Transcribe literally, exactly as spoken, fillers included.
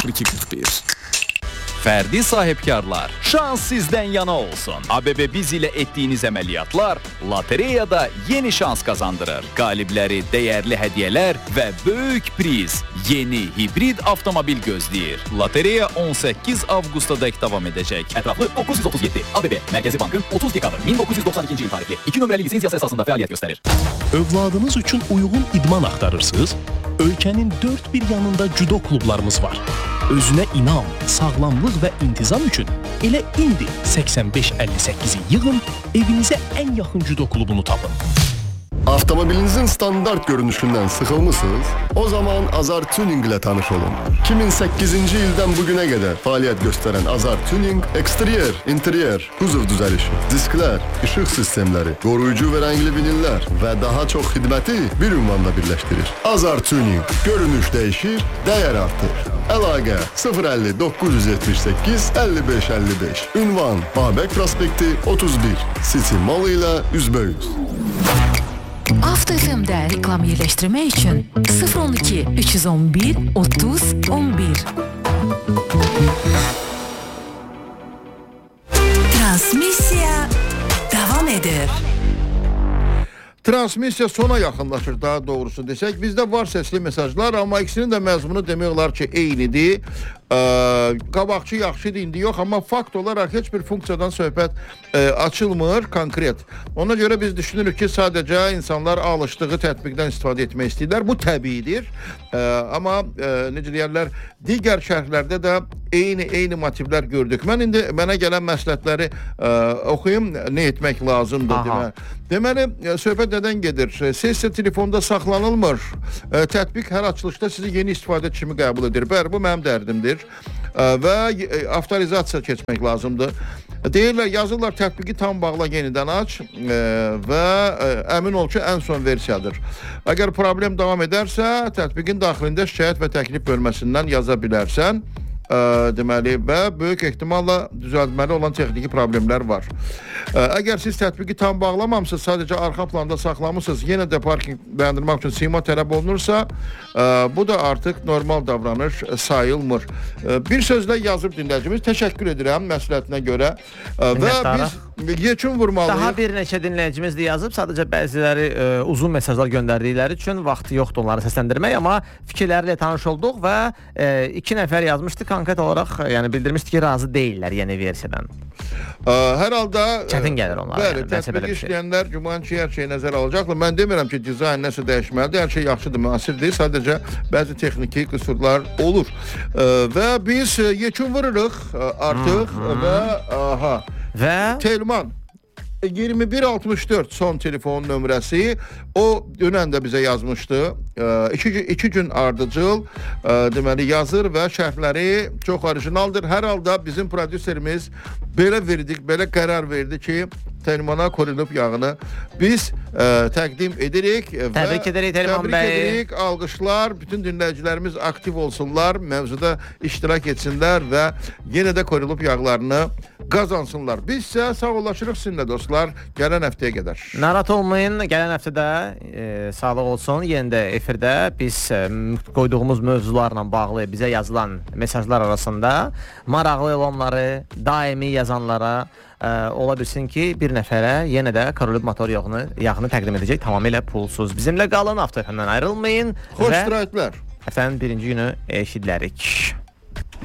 iki qırx bir. Fərdi sahibkarlar, şans sizdən yana olsun. A B B Biz ilə etdiyiniz əməliyyatlar lotereyada yeni şans qazandırır. Qalibləri dəyərli hədiyyələr və böyük priz. Yeni hibrid avtomobil gözləyir. Lotereya on səkkiz avqusta dək davam edəcək. Ətraflı doqquz yüz otuz yeddi. A B B Mərkəzi Bankın otuz dekabr min doqquz yüz doxsan ikinci il tarixli iki nömrəli lisenziyası əsasında fəaliyyət göstərir. Övladınız üçün uyğun idman axtarırsınız? Ölkənin dörd bir yanında judo klublarımız var. Özünə inam, sağlamlıq və intizam üçün elə indi səksən beş əlli səkkizi yığın, evinizə ən yaxın judo klubunu tapın. Avtomobilinizin standart görünüşündən sıxılmısınız? O zaman Azar Tuning ilə tanış olun. iki min səkkizinci ildən bugünə qədər fəaliyyət göstərən Azar Tuning, eksteryer, interyer, kuzov düzəlişi, disklər, işıq sistemləri, qoruyucu və rəngli vinillər və daha çox xidməti bir ünvanda birləşdirir. Azar Tuning, görünüş dəyişir, dəyər artır. Əlaqə sıfır əlli doqquz yüz yetmiş səkkiz əlli beş əlli beş. Ünvan Babək prospekti otuz bir. City Mall ilə üzbəüz. Avto F M-də reklam yerləşdirmək üçün sıfır on iki üç yüz on bir otuz on bir. Transmisiya davam edir. Transmisiya sona yaxınlaşır, daha doğrusu desək. Bizdə var səsli mesajlar, amma ikisinin də məzmunu demək olar ki, eynidir. Ee, qabaqçı yaxşıdır, indi yox, amma fakt olaraq heç bir funksiyadan söhbət e, açılmır konkret. Ona görə biz düşünürük ki, sadəcə insanlar alışdığı tətbiqdən istifadə etmək istəyirlər. Bu təbiidir. E, amma e, necə deyərlər, digər şərhlərdə də eyni eyni motivlər gördük. Mən indi mənə gələn məsləhətləri e, oxuyum, nə etmək lazımdır demə. Deməli, e, söhbət nədən gedir? Sessiya telefonda saxlanılmır. E, tətbiq hər açılışda sizi yeni istifadə kimi qəbul edir. Bəli, bu mənim dərdimdir. Və avtorizasiya keçmək lazımdır. Deyirlər, yazırlar tətbiqi tam bağla, yenidən aç və əmin ol ki, ən son versiyadır. Əgər problem davam edərsə, tətbiqin daxilində şikayət və təklif bölməsindən yaza bilərsən. Deməli, və böyük ehtimalla düzəltməli olan texniki problemlər var. Əgər siz tətbiqi tam bağlamamsınız, sadəcə arxa planda saxlamısınız, yenə də parking dayandırmaq üçün sima tələb olunursa, bu da artıq normal davranış sayılmır. Bir sözlə yazıb dinləyicimiz, təşəkkür edirəm məsləhətinə görə və biz yekun vurmalıyıq. Daha bir neçə dinləyicimiz də yazıb, sadəcə bəziləri e, uzun mesajlar göndərdikləri üçün vaxtı yoxdur onları səsləndirmək, amma fikirlərlə tanış olduq və e, iki nəfər yazmışdı, konkret olaraq yəni bildirmişdi ki, razı deyirlər yeni versiyadan. Ə, hər halda çətin gəlir onlara. Bəli, yəni, tətbiq işləyənlər güman ki, hər şey nəzərə alacaqlar. Mən demirəm ki, dizayn nəsə dəyişməlidir, hər şey yaxşıdır, müasirdir, sadəcə bəzi texniki qüsurlar olur. Ə, və biz yekun vururuq artıq Hı -hı. və aha və Telman iyirmi bir altmış dörd son telefon nömrəsi, o dünən də bizə yazmışdı. iki, iki gün ardıcıl deməli yazır və şərhləri çox orijinaldır. Hər halda bizim prodüserimiz belə verdik, belə qərar verdi ki, Telmana korunub yağını biz ə, təqdim edirik. Təbrik edirik Telman bəy. Təbrik edirik, alqışlar, bütün dinləyicilərimiz aktiv olsunlar, mövzuda iştirak etsinlər və yenə də korunub yağlarını qazansınlar. Biz isə sağollaşırıq sizinlə dostlar, gələn həftəyə qədər. Narahat olmayın, gələn həftədə e, sağlıq olsun, yenə də efirdə biz e, qoyduğumuz mövzularla bağlı bizə yazılan mesajlar arasında maraqlı olanları, daimi yazanlara Ə, ola bilsin ki, bir nəfərə yenə də Karolib motor yağını, yağını təqdim edəcək, tamamilə pulsuz. Bizimlə qalın, Avto F M-dən ayrılmayın. Xoş istirahətlər. Həftənin birinci günü eşidilərik.